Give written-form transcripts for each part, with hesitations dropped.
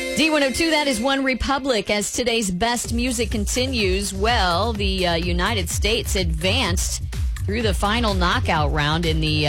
D102, that is One Republic. As today's best music continues, well, the United States advanced through the final knockout round in the,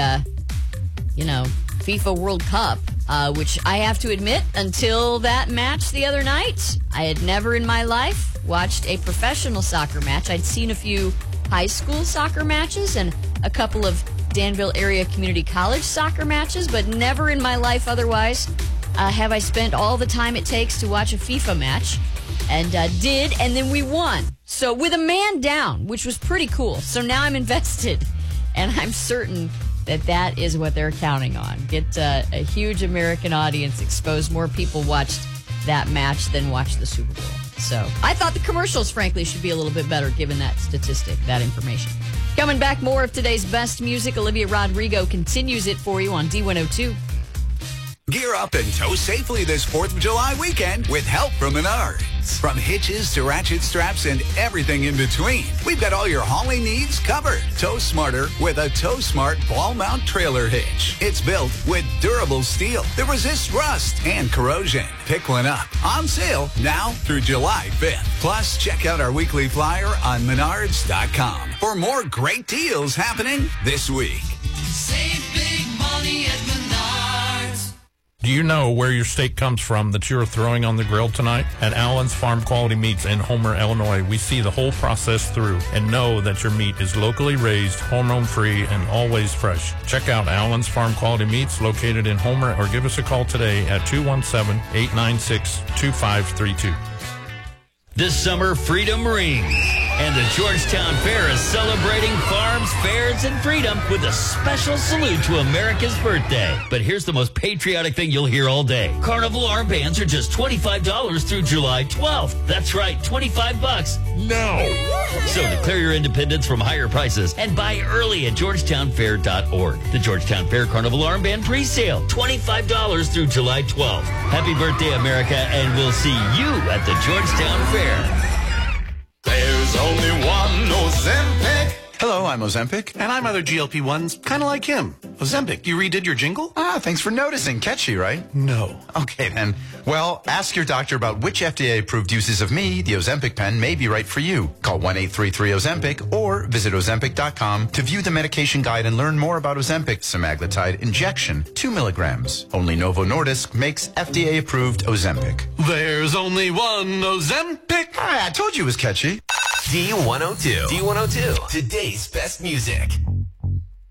FIFA World Cup, which I have to admit, until that match the other night, I had never in my life watched a professional soccer match. I'd seen a few high school soccer matches and a couple of Danville Area Community College soccer matches, but never in my life otherwise have I spent all the time it takes to watch a FIFA match, and did, and then we won. So with a man down, which was pretty cool. So now I'm invested, and I'm certain that that is what they're counting on. Get a huge American audience, expose more people watched that match than watched the Super Bowl. So I thought the commercials, frankly, should be a little bit better given that statistic, that information. Coming back, more of today's best music. Olivia Rodrigo continues it for you on D102. Gear up and tow safely this 4th of July weekend with help from Menards. From hitches to ratchet straps and everything in between, we've got all your hauling needs covered. Tow smarter with a Tow Smart ball mount trailer hitch. It's built with durable steel that resists rust and corrosion. Pick one up. On sale now through July 5th. Plus, check out our weekly flyer on Menards.com for more great deals happening this week. Save big money at Menards. Do you know where your steak comes from that you're throwing on the grill tonight? At Allen's Farm Quality Meats in Homer, Illinois, we see the whole process through and know that your meat is locally raised, hormone-free, and always fresh. Check out Allen's Farm Quality Meats located in Homer or give us a call today at 217-896-2532. This summer, freedom rings, and the Georgetown Fair is celebrating farms, fairs, and freedom with a special salute to America's birthday. But here's the most patriotic thing you'll hear all day. Carnival armbands are just $25 through July 12th. That's right, $25 now. So declare your independence from higher prices and buy early at georgetownfair.org. The Georgetown Fair Carnival Armband pre-sale, $25 through July 12th. Happy birthday, America, and we'll see you at the Georgetown Fair. There's only one Ozempic. Hello, I'm Ozempic. And I'm other GLP-1s, kind of like him. Ozempic, you redid your jingle? Thanks for noticing. Catchy, right? No. Okay, then. Well, ask your doctor about which FDA-approved uses of me, the Ozempic pen, may be right for you. Call 1-833-OZEMPIC or visit Ozempic.com to view the medication guide and learn more about Ozempic semaglutide injection, 2 milligrams. Only Novo Nordisk makes FDA-approved Ozempic. There's only one Ozempic. I told you it was catchy. D102. D102. Today's best music.